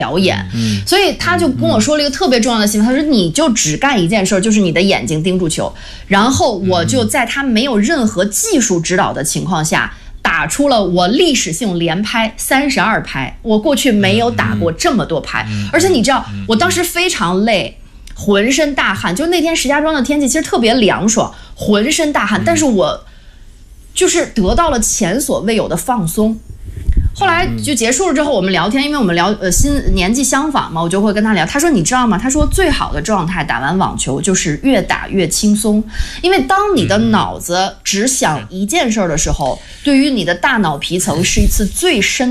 表演，所以他就跟我说了一个特别重要的信息，他说你就只干一件事，就是你的眼睛盯住球，然后我就在他没有任何技术指导的情况下打出了我历史性连拍32拍，我过去没有打过这么多拍，而且你知道我当时非常累，浑身大汗，就那天石家庄的天气其实特别凉爽，浑身大汗，但是我就是得到了前所未有的放松。后来就结束了之后，我们聊天，因为我们年纪相仿嘛，我就会跟他聊。他说：“你知道吗？他说最好的状态打完网球就是越打越轻松，因为当你的脑子只想一件事的时候，对于你的大脑皮层是一次最深。”